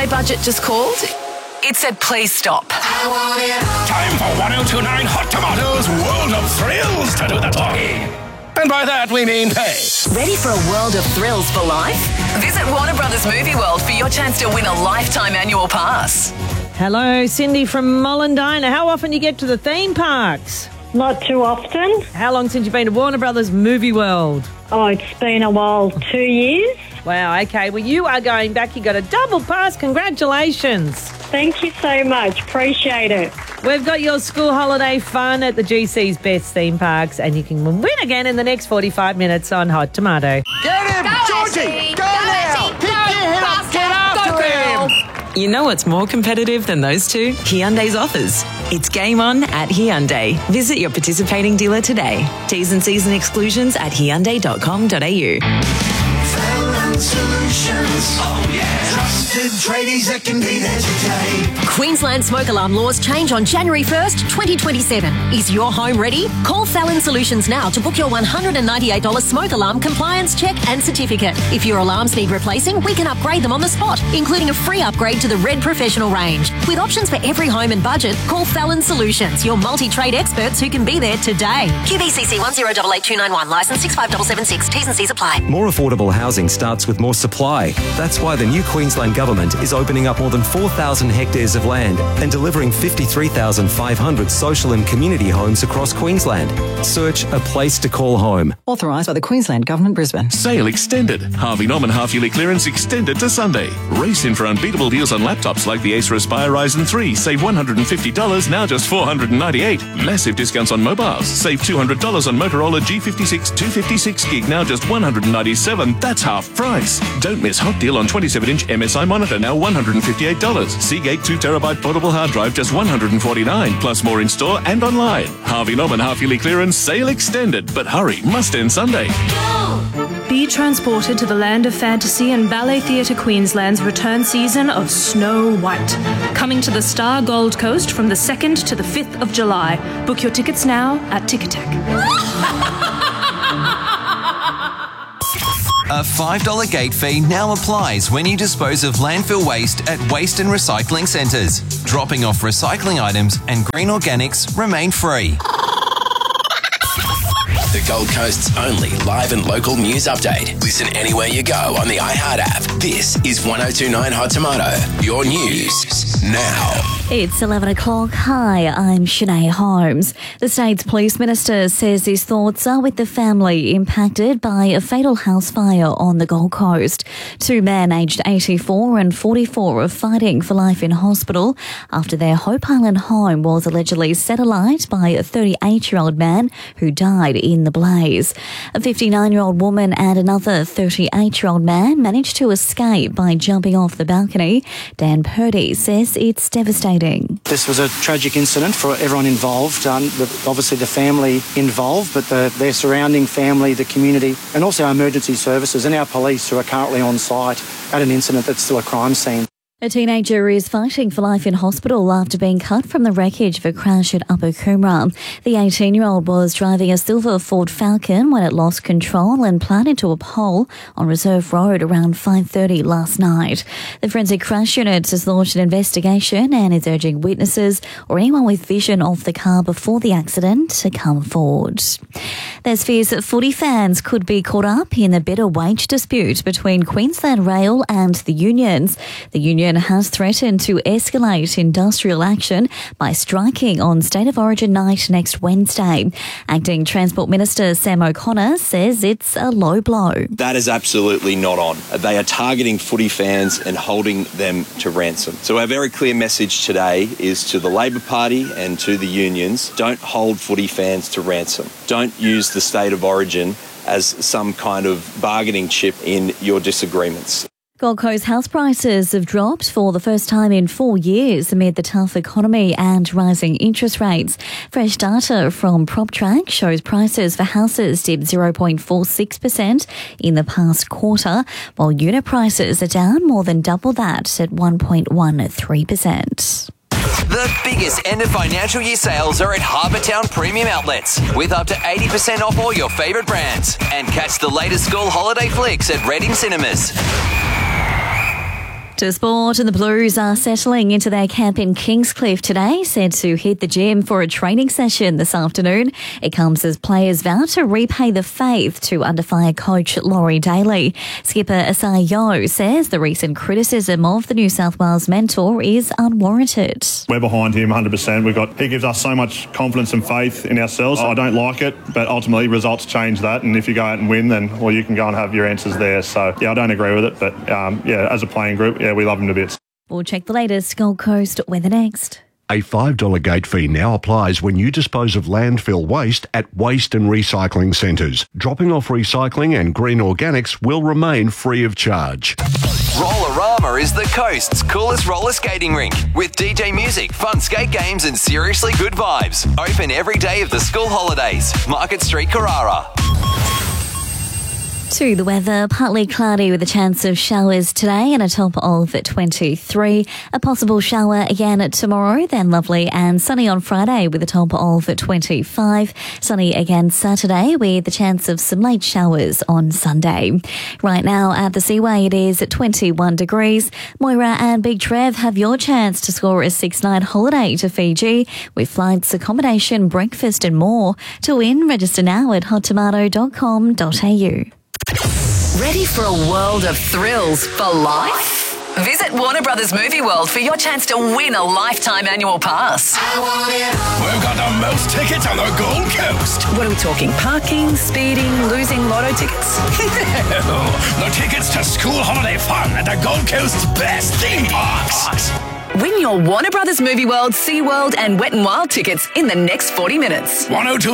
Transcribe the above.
holiday budget just called? It said, please stop. Time for 1029 Hot Tomatoes World of Thrills to do the talking. And by that, we mean pay. Ready for a world of thrills for life? Visit Warner Brothers Movie World for your chance to win a lifetime annual pass. Hello, Cindy from Mollendina. How often do you get to the theme parks? Not too often. How long since you've been to Warner Brothers Movie World? Oh, it's been a while. 2 years. Wow, okay. Well, you are going back. You got a double pass. Congratulations. Thank you so much. Appreciate it. We've got your school holiday fun at the GC's best theme parks, and you can win again in the next 45 minutes on Hot Tomato. Get him, Georgie! Go now! Pick your head up, get after him! You know what's more competitive than those two? Hyundai's offers. It's game on at Hyundai. Visit your participating dealer today. T's and C's and exclusions at Hyundai.com.au. Solutions. Oh, yeah. Trusted tradies that can be there today. Queensland smoke alarm laws change on January 1st, 2027. Is your home ready? Call Fallon Solutions now to book your $198 smoke alarm compliance check and certificate. If your alarms need replacing, we can upgrade them on the spot, including a free upgrade to the Red Professional range. With options for every home and budget, call Fallon Solutions, your multi-trade experts who can be there today. QBCC 1088291, licence 65776. T's and C's apply. More affordable housing starts with more supply. That's why the new Queensland Government is opening up more than 4,000 hectares of land and delivering 53,500 social and community homes across Queensland. Search A Place to Call Home. Authorised by the Queensland Government, Brisbane. Sale extended. Harvey Norman half-yearly clearance extended to Sunday. Race in for unbeatable deals on laptops like the Acer Aspire Ryzen 3. Save $150, now just $498. Massive discounts on mobiles. Save $200 on Motorola G56 256 gig, now just $197. That's half price. Don't miss hot deal on 27-inch MSI monitor, now $158. Seagate 2TB portable hard drive, just $149. Plus more in store and online. Harvey Norman half-yearly clearance sale extended. But hurry, must end Sunday. Be transported to the land of fantasy and Ballet Theatre Queensland's return season of Snow White. Coming to the Star Gold Coast from the 2nd to the 5th of July. Book your tickets now at Ticketek. A $5 gate fee now applies when you dispose of landfill waste at waste and recycling centres. Dropping off recycling items and green organics remain free. The Gold Coast's only live and local news update. Listen anywhere you go on the iHeart app. This is 1029 Hot Tomato, your news now. It's 11 o'clock. Hi, I'm Sinead Holmes. The state's police minister says his thoughts are with the family impacted by a fatal house fire on the Gold Coast. Two men aged 84 and 44 are fighting for life in hospital after their Hope Island home was allegedly set alight by a 38-year-old man who died in the blaze. A 59-year-old woman and another 38-year-old man managed to escape by jumping off the balcony. Dan Purdy says it's devastating. This was a tragic incident for everyone involved, obviously the family involved, but their surrounding family, the community, and also our emergency services and our police who are currently on site at an incident that's still a crime scene. A teenager is fighting for life in hospital after being cut from the wreckage of a crash at Upper Coomera. The 18-year-old was driving a silver Ford Falcon when it lost control and plowed into a pole on Reserve Road around 5:30 last night. The Forensic Crash Unit has launched an investigation and is urging witnesses or anyone with vision of the car before the accident to come forward. There's fears that footy fans could be caught up in a bitter wage dispute between Queensland Rail and the unions. The union has threatened to escalate industrial action by striking on State of Origin night next Wednesday. Acting Transport Minister Sam O'Connor says it's a low blow. That is absolutely not on. They are targeting footy fans and holding them to ransom. So our very clear message today is to the Labor Party and to the unions, don't hold footy fans to ransom. Don't use the State of Origin as some kind of bargaining chip in your disagreements. Gold Coast house prices have dropped for the first time in 4 years amid the tough economy and rising interest rates. Fresh data from PropTrack shows prices for houses dipped 0.46% in the past quarter, while unit prices are down more than double that at 1.13%. The biggest end of financial year sales are at Harbour Town Premium Outlets, with up to 80% off all your favourite brands. And catch the latest school holiday flicks at Reading Cinemas. To sport, and the Blues are settling into their camp in Kingscliff today, set to hit the gym for a training session this afternoon. It comes as players vow to repay the faith to under-fire coach Laurie Daly. Skipper Asai Yeo says the recent criticism of the New South Wales mentor is unwarranted. We're behind him 100%. He gives us so much confidence and faith in ourselves. I don't like it, but ultimately results change that. And if you go out and win, then you can go and have your answers there. So, I don't agree with it. But, as a playing group, we love him to bits. We'll check the latest Gold Coast weather next. A $5 gate fee now applies when you dispose of landfill waste at waste and recycling centres. Dropping off recycling and green organics will remain free of charge. Rollerama is the coast's coolest roller skating rink with DJ music, fun skate games and seriously good vibes. Open every day of the school holidays. Market Street, Carrara. To the weather, partly cloudy with a chance of showers today and a top of 23. A possible shower again tomorrow, then lovely and sunny on Friday with a top of 25. Sunny again Saturday with a chance of some late showers on Sunday. Right now at the Seaway it is 21 degrees. Moira and Big Trev have your chance to score a 6-night holiday to Fiji with flights, accommodation, breakfast and more. To win, register now at hottomato.com.au. Ready for a world of thrills for life? Visit Warner Brothers Movie World for your chance to win a lifetime annual pass. We've got the most tickets on the Gold Coast. What are we talking? Parking, speeding, losing lotto tickets? The tickets to school holiday fun at the Gold Coast's best theme parks. Win your Warner Brothers Movie World, SeaWorld and Wet n Wild tickets in the next 40 minutes. 102